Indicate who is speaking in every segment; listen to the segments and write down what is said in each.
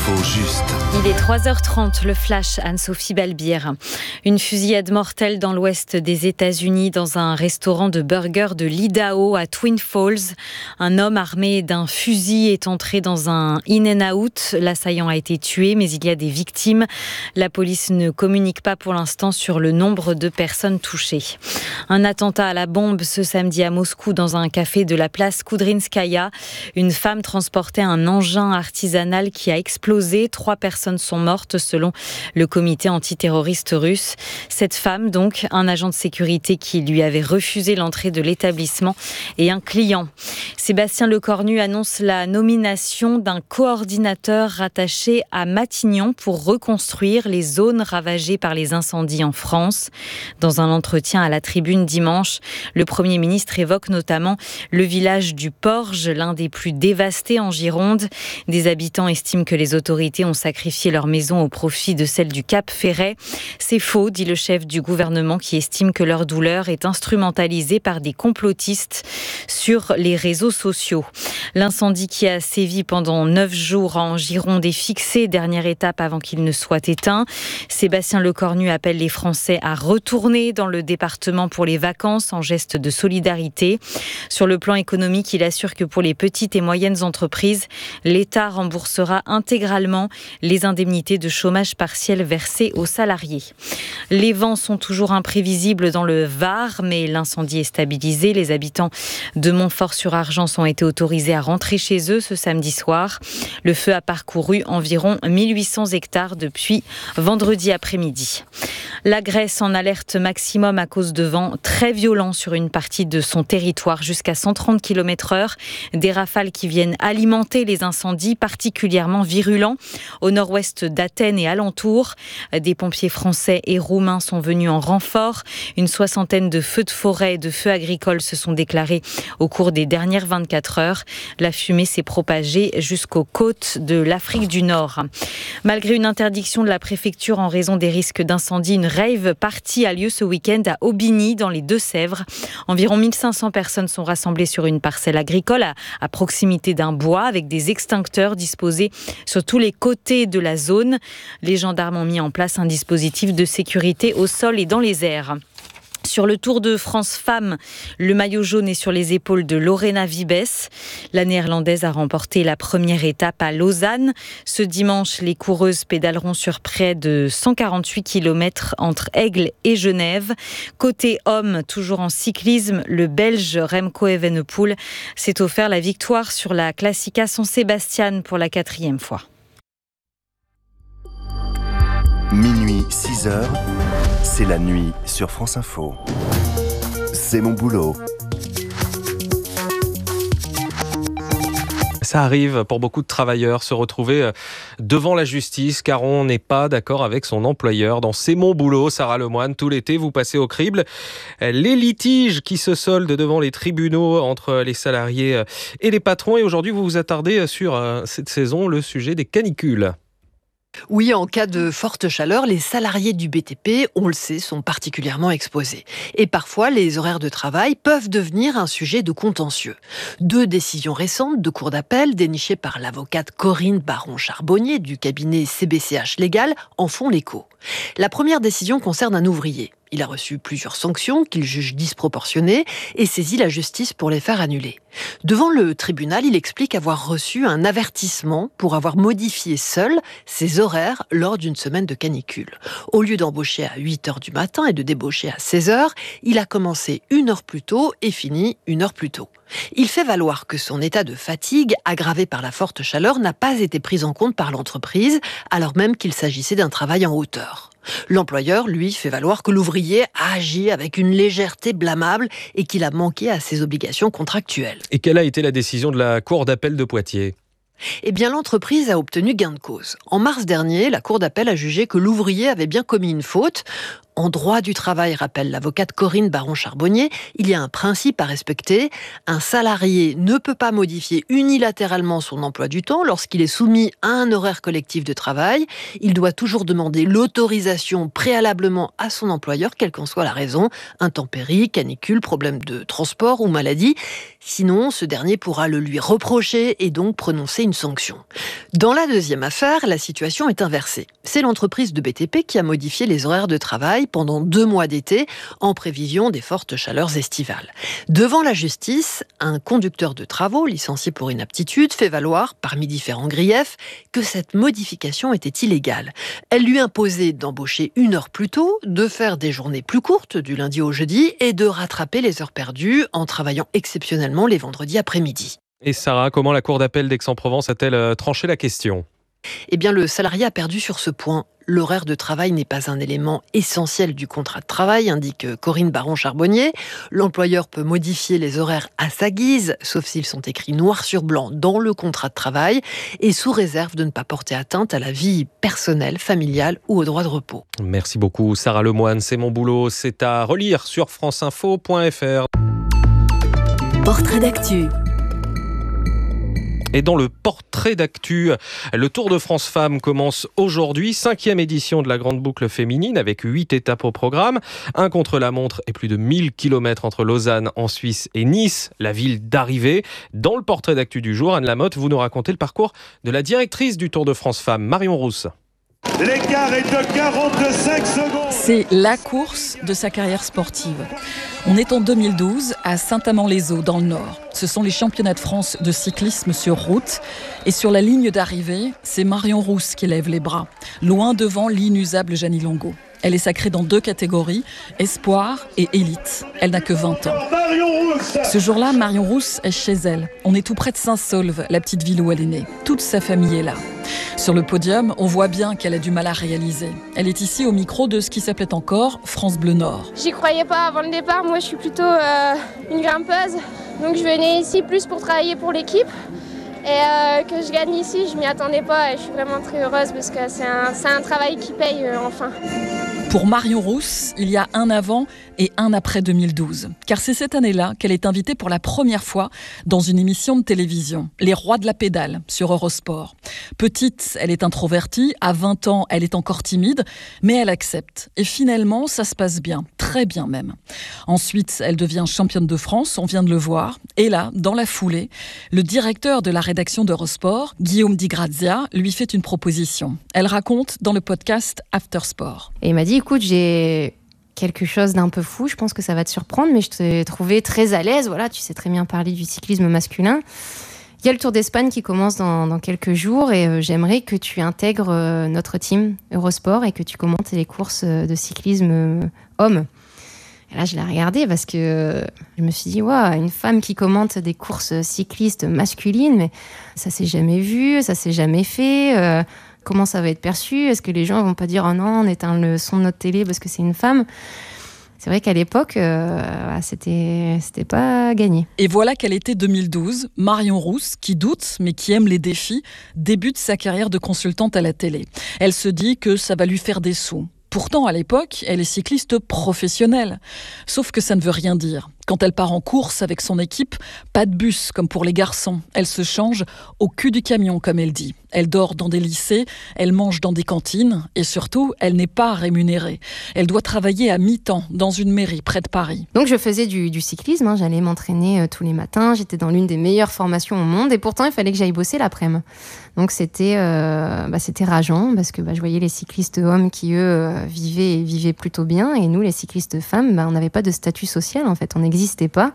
Speaker 1: L'info juste.
Speaker 2: Il est 3h30, le flash, Anne-Sophie Balbir. Une fusillade mortelle dans l'ouest des États-Unis dans un restaurant de burgers de l'Idaho à Twin Falls. Un homme armé d'un fusil est entré dans un in-and-out. L'assaillant a été tué, mais il y a des victimes. La police ne communique pas pour l'instant sur le nombre de personnes touchées. Un attentat à la bombe ce samedi à Moscou dans un café de la place Koudrinskaya. Une femme transportait un engin artisanal qui a explosé. 3 personnes sont mortes selon le comité antiterroriste russe. Cette femme, donc, un agent de sécurité qui lui avait refusé l'entrée de l'établissement et un client. Sébastien Lecornu annonce la nomination d'un coordinateur rattaché à Matignon pour reconstruire les zones ravagées par les incendies en France. Dans un entretien à la Tribune dimanche, le Premier ministre évoque notamment le village du Porge, l'un des plus dévastés en Gironde. Des habitants estiment que les autorités ont sacrifié leur maison au profit de celle du Cap Ferret. C'est faux, dit le chef du gouvernement qui estime que leur douleur est instrumentalisée par des complotistes sur les réseaux sociaux. L'incendie qui a sévi pendant 9 jours en Gironde est fixé, dernière étape avant qu'il ne soit éteint. Sébastien Lecornu appelle les Français à retourner dans le département pour les vacances en geste de solidarité. Sur le plan économique, il assure que pour les petites et moyennes entreprises, l'État remboursera intégralement les indemnités de chômage partiel versées aux salariés. Les vents sont toujours imprévisibles dans le Var, mais l'incendie est stabilisé. Les habitants de Montfort-sur-Argence ont été autorisés à rentrer chez eux ce samedi soir. Le feu a parcouru environ 1800 hectares depuis vendredi après-midi. La Grèce en alerte maximum à cause de vents très violents sur une partie de son territoire, jusqu'à 130 km/h. Des rafales qui viennent alimenter les incendies particulièrement virulents au nord-ouest d'Athènes et alentours. Des pompiers français et roumains sont venus en renfort. Une soixantaine de feux de forêt et de feux agricoles se sont déclarés au cours des dernières 24 heures. La fumée s'est propagée jusqu'aux côtes de l'Afrique du Nord. Malgré une interdiction de la préfecture en raison des risques d'incendie, une rave party a lieu ce week-end à Aubigny, dans les Deux-Sèvres. Environ 1500 personnes sont rassemblées sur une parcelle agricole à proximité d'un bois avec des extincteurs disposés sur tous les côtés de la zone. Les gendarmes ont mis en place un dispositif de sécurité au sol et dans les airs. Sur le Tour de France Femmes, le maillot jaune est sur les épaules de Lorena Wiebes. La néerlandaise a remporté la première étape à Lausanne. Ce dimanche, les coureuses pédaleront sur près de 148 km entre Aigle et Genève. Côté hommes, toujours en cyclisme, le Belge Remco Evenepoel s'est offert la victoire sur la Classica San Sebastian pour la 4e fois.
Speaker 1: Minuit, 6h, c'est la nuit sur France Info. C'est mon boulot.
Speaker 3: Ça arrive pour beaucoup de travailleurs, se retrouver devant la justice car on n'est pas d'accord avec son employeur. Dans C'est mon boulot, Sarah Lemoine, tout l'été, vous passez au crible les litiges qui se soldent devant les tribunaux entre les salariés et les patrons. Et aujourd'hui, vous vous attardez sur cette saison, le sujet des canicules.
Speaker 4: Oui, en cas de forte chaleur, les salariés du BTP, on le sait, sont particulièrement exposés. Et parfois, les horaires de travail peuvent devenir un sujet de contentieux. 2 décisions récentes de cour d'appel, dénichées par l'avocate Corinne Baron-Charbonnier du cabinet CBCH Légal, en font l'écho. La première décision concerne un ouvrier. Il a reçu plusieurs sanctions qu'il juge disproportionnées et saisit la justice pour les faire annuler. Devant le tribunal, il explique avoir reçu un avertissement pour avoir modifié seul ses horaires lors d'une semaine de canicule. Au lieu d'embaucher à 8h du matin et de débaucher à 16h, il a commencé 1 heure plus tôt et fini 1 heure plus tôt. Il fait valoir que son état de fatigue, aggravé par la forte chaleur, n'a pas été pris en compte par l'entreprise, alors même qu'il s'agissait d'un travail en hauteur. L'employeur, lui, fait valoir que l'ouvrier a agi avec une légèreté blâmable et qu'il a manqué à ses obligations contractuelles.
Speaker 3: Et quelle a été la décision de la Cour d'appel de Poitiers ?
Speaker 4: Eh bien, l'entreprise a obtenu gain de cause. En mars dernier, la Cour d'appel a jugé que l'ouvrier avait bien commis une faute. En droit du travail, rappelle l'avocate Corinne Baron-Charbonnier, il y a un principe à respecter. Un salarié ne peut pas modifier unilatéralement son emploi du temps lorsqu'il est soumis à un horaire collectif de travail. Il doit toujours demander l'autorisation préalablement à son employeur, quelle qu'en soit la raison, intempéries, canicule, problème de transport ou maladie. Sinon, ce dernier pourra le lui reprocher et donc prononcer une sanction. Dans la deuxième affaire, la situation est inversée. C'est l'entreprise de BTP qui a modifié les horaires de travail pendant 2 mois d'été en prévision des fortes chaleurs estivales. Devant la justice, un conducteur de travaux licencié pour inaptitude fait valoir, parmi différents griefs, que cette modification était illégale. Elle lui imposait d'embaucher 1 heure plus tôt, de faire des journées plus courtes du lundi au jeudi et de rattraper les heures perdues en travaillant exceptionnellement les vendredis après-midi.
Speaker 3: Et Sarah, comment la Cour d'appel d'Aix-en-Provence a-t-elle tranché la question ?
Speaker 4: Eh bien, le salarié a perdu sur ce point. L'horaire de travail n'est pas un élément essentiel du contrat de travail, indique Corinne Baron-Charbonnier. L'employeur peut modifier les horaires à sa guise, sauf s'ils sont écrits noir sur blanc dans le contrat de travail, et sous réserve de ne pas porter atteinte à la vie personnelle, familiale ou au droit de repos.
Speaker 3: Merci beaucoup Sarah Lemoine, c'est mon boulot, c'est à relire sur franceinfo.fr.
Speaker 5: Portrait d'actu.
Speaker 3: Et dans le portrait d'actu, le Tour de France Femmes commence aujourd'hui, 5e édition de la grande boucle féminine avec 8 étapes au programme, un contre-la-montre et plus de 1000 km entre Lausanne en Suisse et Nice, la ville d'arrivée. Dans le portrait d'actu du jour, Anne Lamotte, vous nous racontez le parcours de la directrice du Tour de France Femmes, Marion Rousse.
Speaker 6: L'écart est de 45 secondes.
Speaker 7: C'est la course de sa carrière sportive. On est en 2012 à Saint-Amand-les-Eaux dans le Nord. Ce sont les championnats de France de cyclisme sur route. Et sur la ligne d'arrivée, c'est Marion Rousse qui lève les bras, loin devant l'inusable Jeannie Longo. Elle est sacrée dans 2 catégories, espoir et élite. Elle n'a que 20 ans. Ce jour-là, Marion Rousse est chez elle. On est tout près de Saint-Saulve, la petite ville où elle est née. Toute sa famille est là. Sur le podium, on voit bien qu'elle a du mal à réaliser. Elle est ici au micro de ce qui s'appelait encore France Bleu Nord.
Speaker 8: J'y croyais pas avant le départ. Moi, je suis plutôt une grimpeuse. Donc, je venais ici plus pour travailler pour l'équipe. Et que je gagne ici, je m'y attendais pas. Et je suis vraiment très heureuse parce que c'est un travail qui paye enfin.
Speaker 7: Pour Marion Rousse, il y a un avant et un après 2012. Car c'est cette année-là qu'elle est invitée pour la première fois dans une émission de télévision, Les Rois de la Pédale, sur Eurosport. Petite, elle est introvertie. À 20 ans, elle est encore timide, mais elle accepte. Et finalement, ça se passe bien, très bien même. Ensuite, elle devient championne de France, on vient de le voir. Et là, dans la foulée, le directeur de la rédaction d'Eurosport, Guillaume Di Grazia, lui fait une proposition. Elle raconte dans le podcast After Sport.
Speaker 9: Et il m'a dit, écoute, j'ai quelque chose d'un peu fou, je pense que ça va te surprendre, mais je t'ai trouvé très à l'aise. Voilà, tu sais très bien parler du cyclisme masculin. Il y a le Tour d'Espagne qui commence dans quelques jours et j'aimerais que tu intègres notre team Eurosport et que tu commentes les courses de cyclisme hommes. Et là, je l'ai regardé parce que je me suis dit, waouh, une femme qui commente des courses cyclistes masculines, mais ça s'est jamais vu, ça s'est jamais fait. Comment ça va être perçu ? Est-ce que les gens vont pas dire, oh non, on éteint le son de notre télé parce que c'est une femme ? C'est vrai qu'à l'époque, c'était pas gagné.
Speaker 7: Et voilà qu'elle était 2012. Marion Rousse, qui doute, mais qui aime les défis, débute sa carrière de consultante à la télé. Elle se dit que ça va lui faire des sous. Pourtant, à l'époque, elle est cycliste professionnelle. Sauf que ça ne veut rien dire. Quand elle part en course avec son équipe, pas de bus comme pour les garçons. Elle se change au cul du camion, comme elle dit. Elle dort dans des lycées, elle mange dans des cantines et surtout, elle n'est pas rémunérée. Elle doit travailler à mi-temps dans une mairie près de Paris.
Speaker 9: Donc je faisais du cyclisme, j'allais m'entraîner tous les matins. J'étais dans l'une des meilleures formations au monde et pourtant, il fallait que j'aille bosser l'après-midi. Donc c'était rageant parce que je voyais les cyclistes hommes qui, eux, vivaient plutôt bien et nous, les cyclistes femmes, on n'avait pas de statut social en fait, on n'existait pas.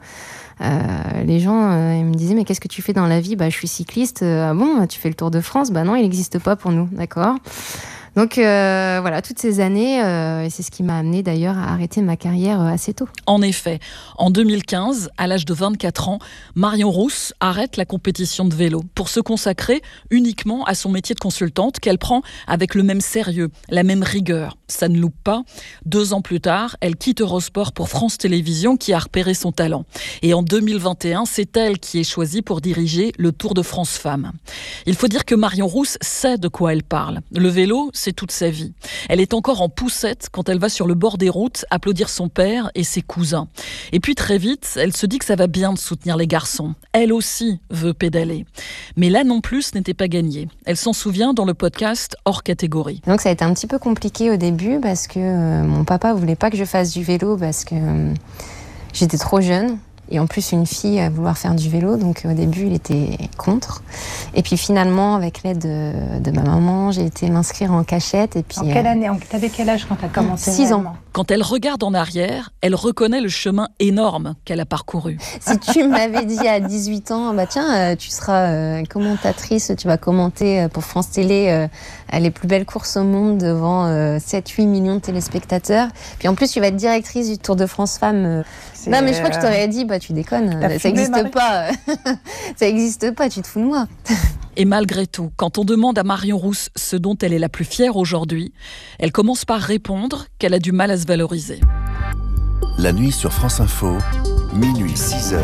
Speaker 9: Les gens ils me disaient mais qu'est-ce que tu fais dans la vie ? Je suis cycliste. Ah bon, tu fais le Tour de France ? Non, il n'existe pas pour nous, d'accord ? Donc voilà, toutes ces années, et c'est ce qui m'a amenée d'ailleurs à arrêter ma carrière assez tôt.
Speaker 7: En effet, en 2015, à l'âge de 24 ans, Marion Rousse arrête la compétition de vélo pour se consacrer uniquement à son métier de consultante qu'elle prend avec le même sérieux, la même rigueur. Ça ne loupe pas. 2 ans plus tard, elle quitte Eurosport pour France Télévisions qui a repéré son talent. Et en 2021, c'est elle qui est choisie pour diriger le Tour de France Femmes. Il faut dire que Marion Rousse sait de quoi elle parle. Le vélo, c'est toute sa vie. Elle est encore en poussette quand elle va sur le bord des routes applaudir son père et ses cousins. Et puis très vite, elle se dit que ça va bien de soutenir les garçons. Elle aussi veut pédaler. Mais là non plus, ce n'était pas gagné. Elle s'en souvient dans le podcast Hors catégorie.
Speaker 9: Donc ça a été un petit peu compliqué au début parce que mon papa voulait pas que je fasse du vélo parce que j'étais trop jeune. Et en plus, une fille à vouloir faire du vélo, donc au début, il était contre. Et puis finalement, avec l'aide de ma maman, j'ai été m'inscrire en cachette. Et puis,
Speaker 10: en quelle année? T'avais quel âge quand t'as commencé?
Speaker 9: 6 ans.
Speaker 7: Quand elle regarde en arrière, elle reconnaît le chemin énorme qu'elle a parcouru.
Speaker 9: Si tu m'avais dit à 18 ans, bah tiens, tu seras commentatrice, tu vas commenter pour France Télé les plus belles courses au monde devant 7-8 millions de téléspectateurs. Puis en plus, tu vas être directrice du Tour de France Femmes. Non, mais je crois que je t'aurais dit, bah tu déconnes, ça n'existe pas. Ça n'existe pas, tu te fous de moi.
Speaker 7: Et malgré tout, quand on demande à Marion Rousse ce dont elle est la plus fière aujourd'hui, elle commence par répondre qu'elle a du mal à se valoriser.
Speaker 1: La nuit sur France Info, minuit 6h.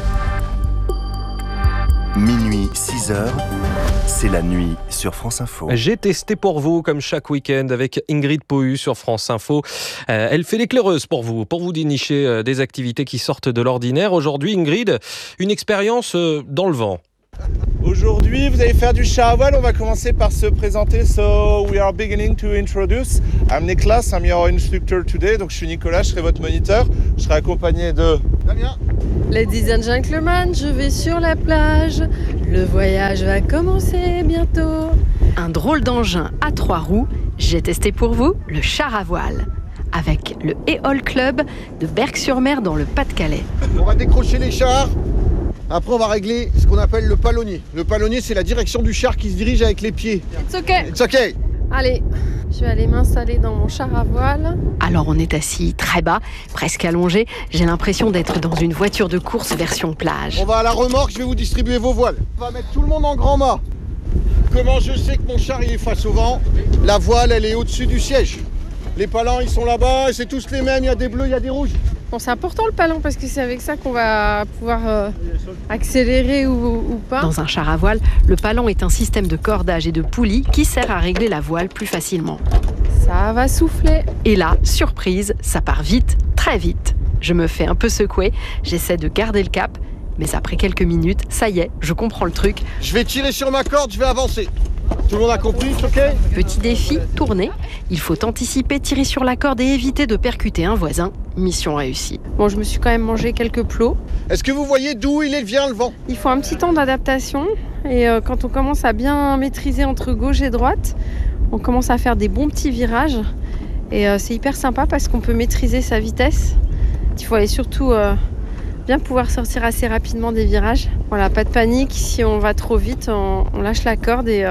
Speaker 1: Minuit 6h, c'est la nuit sur France Info.
Speaker 3: J'ai testé pour vous, comme chaque week-end, avec Ingrid Pohu sur France Info. Elle fait l'éclaireuse pour vous dénicher des activités qui sortent de l'ordinaire. Aujourd'hui, Ingrid, une expérience dans le vent.
Speaker 11: Aujourd'hui, vous allez faire du char à voile. On va commencer par se présenter. So, we are beginning to introduce. I'm Niklas, I'm your instructor today. Donc, je suis Nicolas, je serai votre moniteur. Je serai accompagné de Damien.
Speaker 12: Ladies and gentlemen, je vais sur la plage. Le voyage va commencer bientôt.
Speaker 4: Un drôle d'engin à 3 roues. J'ai testé pour vous le char à voile. Avec le Éole Club de Berck-sur-Mer dans le Pas-de-Calais.
Speaker 13: On va décrocher les chars. Après, on va régler ce qu'on appelle le palonnier. Le palonnier, c'est la direction du char qui se dirige avec les pieds.
Speaker 12: It's okay.
Speaker 13: It's okay.
Speaker 12: Allez, je vais aller m'installer dans mon char à voile.
Speaker 4: Alors on est assis très bas, presque allongé. J'ai l'impression d'être dans une voiture de course version plage.
Speaker 13: On va à la remorque, je vais vous distribuer vos voiles. On va mettre tout le monde en grand mât. Comment je sais que mon char il est face au vent? La voile, elle est au-dessus du siège. Les palans, ils sont là-bas, c'est tous les mêmes, il y a des bleus, il y a des rouges.
Speaker 12: Bon, c'est important le palon parce que c'est avec ça qu'on va pouvoir accélérer ou pas.
Speaker 4: Dans un char à voile, le palon est un système de cordage et de poulies qui sert à régler la voile plus facilement.
Speaker 12: Ça va souffler.
Speaker 4: Et là, surprise, ça part vite, très vite. Je me fais un peu secouer, j'essaie de garder le cap, mais après quelques minutes, ça y est, je comprends le truc.
Speaker 13: Je vais tirer sur ma corde, je vais avancer. Tout le monde a compris, c'est ok?
Speaker 4: Petit défi, tourner. Il faut anticiper, tirer sur la corde et éviter de percuter un voisin. Mission réussie.
Speaker 12: Bon, je me suis quand même mangé quelques plots.
Speaker 13: Est-ce que vous voyez d'où il vient le vent?
Speaker 12: Il faut un petit temps d'adaptation. Et quand on commence à bien maîtriser entre gauche et droite, on commence à faire des bons petits virages. Et c'est hyper sympa parce qu'on peut maîtriser sa vitesse. Il faut aller surtout bien pouvoir sortir assez rapidement des virages. Voilà, pas de panique. Si on va trop vite, on lâche la corde et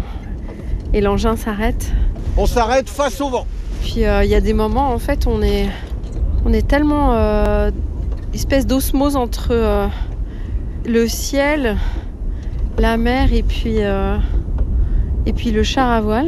Speaker 12: l'engin s'arrête.
Speaker 13: On s'arrête face au vent.
Speaker 12: Puis il y a des moments, en fait, on est tellement espèce d'osmose entre le ciel, la mer et puis le char à voile.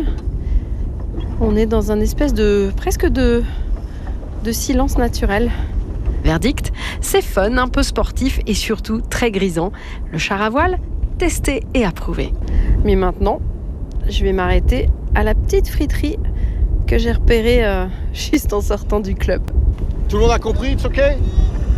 Speaker 12: On est dans un espèce de presque de silence naturel.
Speaker 4: Verdict, c'est fun, un peu sportif et surtout très grisant. Le char à voile, testé et approuvé.
Speaker 12: Mais maintenant, je vais m'arrêter à la petite friterie que j'ai repérée juste en sortant du club.
Speaker 13: Tout le monde a compris, it's ok?
Speaker 3: Et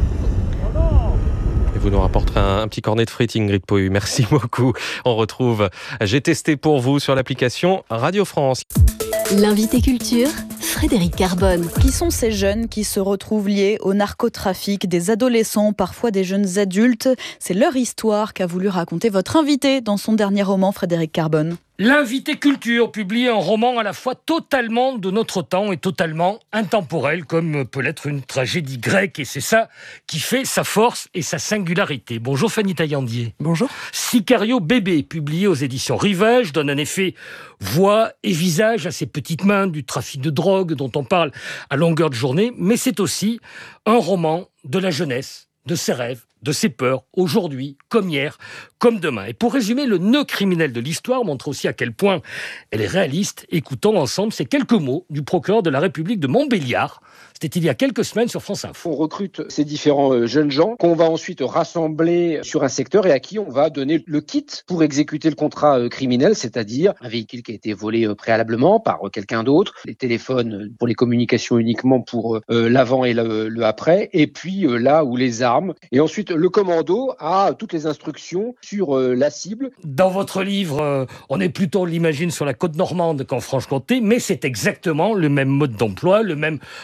Speaker 3: vous nous rapporterez un petit cornet de frites, Ingrid Pohu. Merci beaucoup. On retrouve J'ai testé pour vous sur l'application Radio France.
Speaker 5: L'invité culture, Frédéric Carbone.
Speaker 14: Qui sont ces jeunes qui se retrouvent liés au narcotrafic, des adolescents, parfois des jeunes adultes? C'est leur histoire qu'a voulu raconter votre invité dans son dernier roman, Frédéric Carbone.
Speaker 15: L'invité culture publie un roman à la fois totalement de notre temps et totalement intemporel, comme peut l'être une tragédie grecque. Et c'est ça qui fait sa force et sa singularité. Bonjour Fanny Taillandier.
Speaker 16: Bonjour.
Speaker 15: Sicario bébé, publié aux éditions Rivage, donne en effet voix et visage à ces petites mains du trafic de drogue dont on parle à longueur de journée. Mais c'est aussi un roman de la jeunesse, de ses rêves, de ses peurs, aujourd'hui, comme hier, comme demain. Et pour résumer, le nœud criminel de l'histoire montre aussi à quel point elle est réaliste. Écoutons ensemble ces quelques mots du procureur de la République de Montbéliard. C'était il y a quelques semaines sur France Info.
Speaker 17: On recrute ces différents jeunes gens qu'on va ensuite rassembler sur un secteur et à qui on va donner le kit pour exécuter le contrat criminel, c'est-à-dire un véhicule qui a été volé préalablement par quelqu'un d'autre, les téléphones pour les communications uniquement pour l'avant et le après, et puis là où les armes. Et ensuite, le commando a toutes les instructions sur la cible.
Speaker 15: Dans votre livre, on est plutôt, on l'imagine, sur la côte normande qu'en Franche-Comté, mais c'est exactement le même mode d'emploi, le même recrutement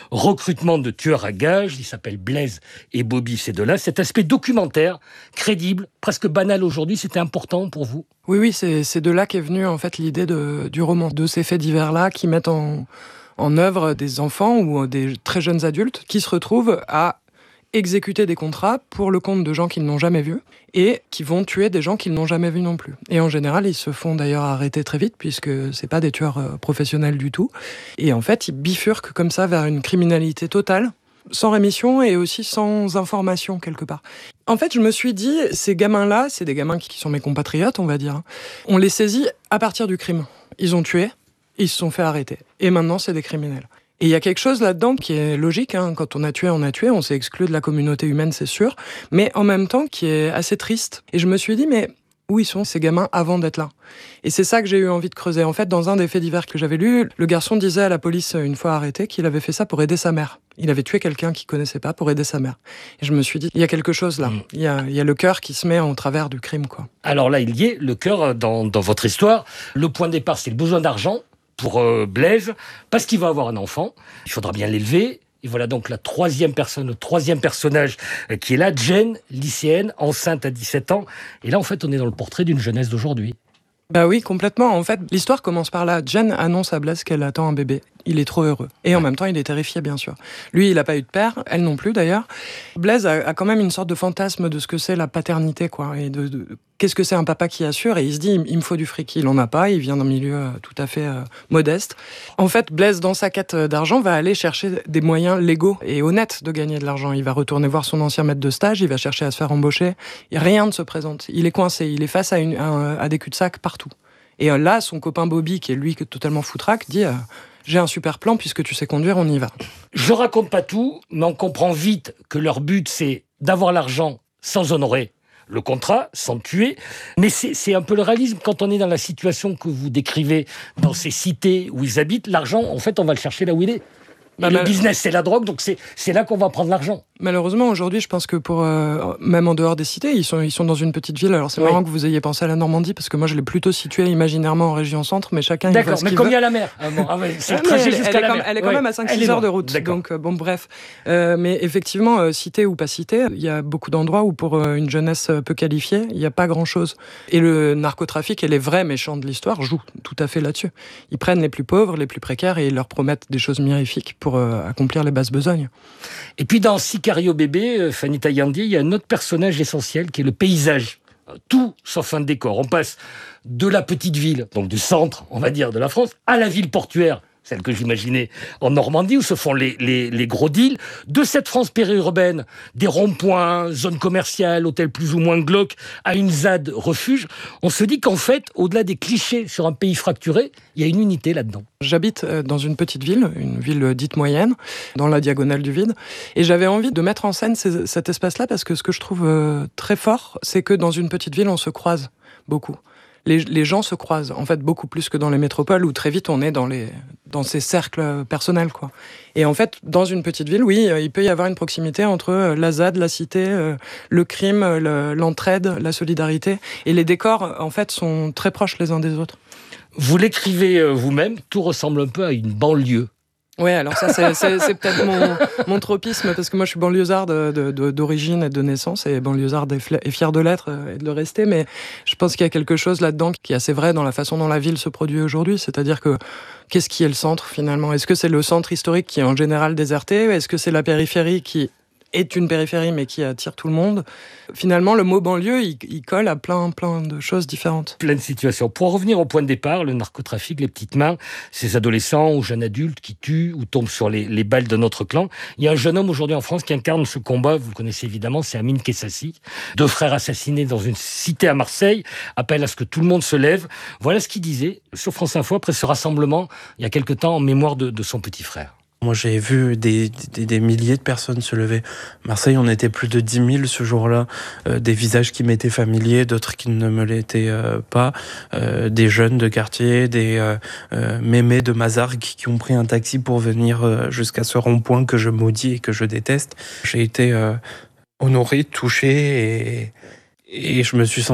Speaker 15: recrutement de tueurs à gages. Ils s'appellent Blaise et Bobby, ces deux-là. Cet aspect documentaire, crédible, presque banal aujourd'hui, c'était important pour vous?
Speaker 16: Oui, c'est de là qu'est venue en fait l'idée du roman, de ces faits divers-là qui mettent en œuvre des enfants ou des très jeunes adultes qui se retrouvent à exécuter des contrats pour le compte de gens qu'ils n'ont jamais vus et qui vont tuer des gens qu'ils n'ont jamais vus non plus. Et en général, ils se font d'ailleurs arrêter très vite puisque c'est pas des tueurs professionnels du tout. Et en fait, ils bifurquent comme ça vers une criminalité totale, sans rémission et aussi sans information quelque part. En fait, je me suis dit, ces gamins-là, c'est des gamins qui sont mes compatriotes, on va dire. On les saisit à partir du crime. Ils ont tué, ils se sont fait arrêter. Et maintenant, c'est des criminels. Et il y a quelque chose là-dedans qui est logique, hein. Quand on a tué, on s'est exclu de la communauté humaine, c'est sûr, mais en même temps qui est assez triste. Et je me suis dit, mais où ils sont ces gamins avant d'être là? Et c'est ça que j'ai eu envie de creuser. En fait, dans un des faits divers que j'avais lu, le garçon disait à la police, une fois arrêté, qu'il avait fait ça pour aider sa mère. Il avait tué quelqu'un qu'il connaissait pas pour aider sa mère. Et je me suis dit, il y a quelque chose là. Il y a le cœur qui se met en travers du crime, quoi.
Speaker 15: Alors là, il y est, le cœur dans votre histoire. Le point de départ, c'est le besoin d'argent pour Blaise, parce qu'il va avoir un enfant. Il faudra bien l'élever. Et voilà donc le troisième personnage qui est là, Jen, lycéenne, enceinte à 17 ans. Et là, en fait, on est dans le portrait d'une jeunesse d'aujourd'hui.
Speaker 16: Bah oui, complètement. En fait, l'histoire commence par là. Jen annonce à Blaise qu'elle attend un bébé. Il est trop heureux. Et en même temps, il est terrifié, bien sûr. Lui, il n'a pas eu de père, elle non plus d'ailleurs. Blaise a quand même une sorte de fantasme de ce que c'est la paternité, quoi. Et de qu'est-ce que c'est un papa qui assure. Et il se dit, il me faut du fric. Il en a pas, il vient d'un milieu tout à fait modeste. En fait, Blaise, dans sa quête d'argent, va aller chercher des moyens légaux et honnêtes de gagner de l'argent. Il va retourner voir son ancien maître de stage, il va chercher à se faire embaucher. Et rien ne se présente. Il est coincé, il est face à des cul-de-sac partout. Et là, son copain Bobby, qui est lui totalement foutraque, dit... j'ai un super plan, puisque tu sais conduire, on y va.
Speaker 15: Je raconte pas tout, mais on comprend vite que leur but, c'est d'avoir l'argent sans honorer le contrat, sans tuer. Mais c'est un peu le réalisme. Quand on est dans la situation que vous décrivez dans ces cités où ils habitent, l'argent, en fait, on va le chercher là où il est. Le business, c'est la drogue, donc c'est là qu'on va prendre l'argent.
Speaker 16: Malheureusement, aujourd'hui, je pense que même en dehors des cités, ils sont dans une petite ville. Alors c'est marrant que vous ayez pensé à la Normandie, parce que moi je l'ai plutôt située imaginairement en région centre, mais chacun il voit ce qu'il veut.
Speaker 15: D'accord, mais comme il y a la mer. C'est le trajet jusqu'à la mer.
Speaker 16: Elle est quand même à 5-6 heures de route. Donc bon, bref. Mais effectivement, cité ou pas cité, il y a beaucoup d'endroits où pour une jeunesse peu qualifiée, il n'y a pas grand-chose. Et le narcotrafic et les vrais méchants de l'histoire jouent tout à fait là-dessus. Ils prennent les plus pauvres, les plus précaires, et ils leur promettent des choses mirifiques pour accomplir les basses besognes.
Speaker 15: Et puis dans Sicario bébé, Fanny Taillandi, il y a un autre personnage essentiel qui est le paysage. Tout sauf un décor. On passe de la petite ville, donc du centre, on va dire, de la France, à la ville portuaire, celle que j'imaginais en Normandie, où se font les gros deals, de cette France périurbaine, des ronds-points, zones commerciales, hôtels plus ou moins glauques, à une ZAD refuge. On se dit qu'en fait, au-delà des clichés sur un pays fracturé, il y a une unité là-dedans.
Speaker 16: J'habite dans une petite ville, une ville dite moyenne, dans la diagonale du vide, et j'avais envie de mettre en scène cet espace-là, parce que ce que je trouve très fort, c'est que dans une petite ville, on se croise beaucoup. Les gens se croisent, en fait, beaucoup plus que dans les métropoles, où très vite on est dans ces cercles personnels, quoi. Et en fait, dans une petite ville, oui, il peut y avoir une proximité entre la ZAD, la cité, le crime, l'entraide, la solidarité. Et les décors, en fait, sont très proches les uns des autres.
Speaker 15: Vous l'écrivez vous-même, tout ressemble un peu à une banlieue.
Speaker 16: Ouais, alors ça, c'est peut-être mon tropisme, parce que moi, je suis banlieusard d'origine et de naissance, et banlieusard et fier de l'être et de le rester, mais je pense qu'il y a quelque chose là-dedans qui est assez vrai dans la façon dont la ville se produit aujourd'hui, c'est-à-dire que qu'est-ce qui est le centre, finalement? Est-ce que c'est le centre historique qui est en général déserté? Est-ce que c'est la périphérie qui est une périphérie, mais qui attire tout le monde? Finalement, le mot banlieue, il colle à plein de choses différentes.
Speaker 15: Plein de situations. Pour revenir au point de départ, le narcotrafic, les petites mains, ces adolescents ou jeunes adultes qui tuent ou tombent sur les balles de notre clan. Il y a un jeune homme aujourd'hui en France qui incarne ce combat, vous le connaissez évidemment, c'est Amine Kessassi. 2 frères assassinés dans une cité à Marseille, appelle à ce que tout le monde se lève. Voilà ce qu'il disait sur France Info après ce rassemblement, il y a quelque temps, en mémoire de son petit frère.
Speaker 18: Moi, j'ai vu des milliers de personnes se lever. Marseille, on était plus de 10 000 ce jour-là. Des visages qui m'étaient familiers, d'autres qui ne me l'étaient pas. Des jeunes de quartier, des mémés de Mazargues qui ont pris un taxi pour venir jusqu'à ce rond-point que je maudis et que je déteste. J'ai été honoré, touché et je me suis senti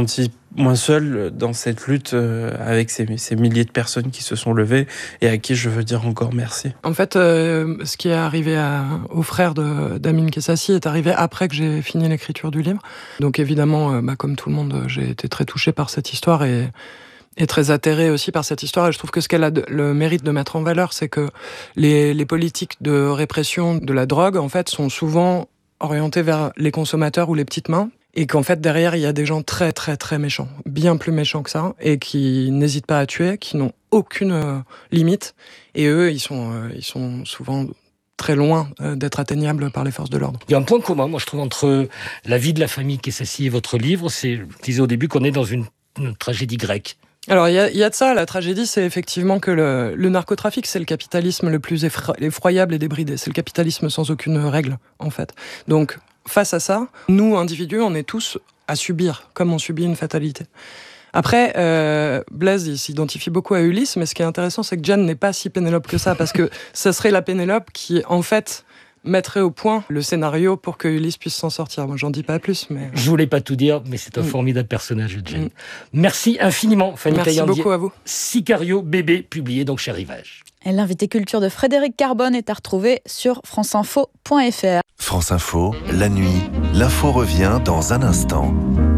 Speaker 18: moins seul dans cette lutte avec ces milliers de personnes qui se sont levées et à qui je veux dire encore merci.
Speaker 16: En fait, ce qui est arrivé au frère d'Amin Kessassi est arrivé après que j'ai fini l'écriture du livre. Donc évidemment, comme tout le monde, j'ai été très touché par cette histoire et très atterré aussi par cette histoire. Et je trouve que ce qu'elle a le mérite de mettre en valeur, c'est que les politiques de répression de la drogue, en fait, sont souvent orientées vers les consommateurs ou les petites mains. Et qu'en fait, derrière, il y a des gens très, très, très méchants, bien plus méchants que ça, et qui n'hésitent pas à tuer, qui n'ont aucune limite. Et eux, ils sont souvent très loin d'être atteignables par les forces de l'ordre.
Speaker 15: Il y a un point commun, moi, je trouve, entre la vie de la famille Kessassi et votre livre. Je disais au début qu'on est dans une tragédie grecque.
Speaker 16: Alors, il y a de ça. La tragédie, c'est effectivement que le narcotrafic, c'est le capitalisme le plus effroyable et débridé. C'est le capitalisme sans aucune règle, en fait. Donc, face à ça, nous, individus, on est tous à subir, comme on subit une fatalité. Après, Blaise, il s'identifie beaucoup à Ulysse, mais ce qui est intéressant, c'est que Jane n'est pas si Pénélope que ça, parce que ça serait la Pénélope qui, en fait, mettrait au point le scénario pour que Ulysse puisse s'en sortir. Moi, j'en dis pas plus, mais...
Speaker 15: Je voulais pas tout dire, mais c'est un formidable personnage, Jane. Merci infiniment, Fanny Taillandier.
Speaker 16: Merci beaucoup à vous.
Speaker 15: Sicario bébé, publié donc chez Rivage.
Speaker 14: Et l'invité culture de Frédéric Carbone est à retrouver sur franceinfo.fr.
Speaker 1: France Info, la nuit, l'info revient dans un instant.